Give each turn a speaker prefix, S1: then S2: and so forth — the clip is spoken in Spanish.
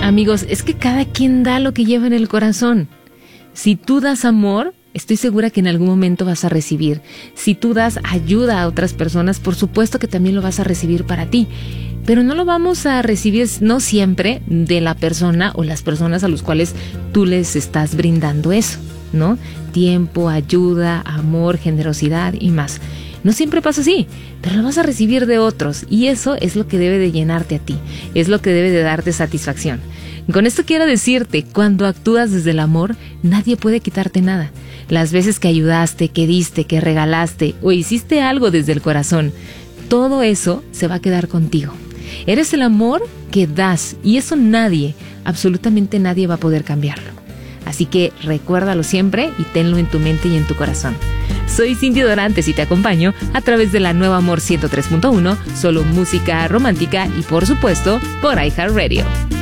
S1: Amigos, es que cada quien da lo que lleva en el corazón. Si tú das amor, estoy segura que en algún momento vas a recibir. Si tú das ayuda a otras personas, por supuesto que también lo vas a recibir para ti. Pero no lo vamos a recibir, no siempre, de la persona o las personas a las cuales tú les estás brindando eso, ¿no? Tiempo, ayuda, amor, generosidad y más. No siempre pasa así, pero lo vas a recibir de otros y eso es lo que debe de llenarte a ti, es lo que debe de darte satisfacción. Con esto quiero decirte, cuando actúas desde el amor, nadie puede quitarte nada. Las veces que ayudaste, que diste, que regalaste o hiciste algo desde el corazón, todo eso se va a quedar contigo. Eres el amor que das y eso nadie, absolutamente nadie va a poder cambiarlo. Así que recuérdalo siempre y tenlo en tu mente y en tu corazón. Soy Cindy Dorantes y te acompaño a través de la Nueva Amor 103.1, solo música romántica y por supuesto por iHeartRadio.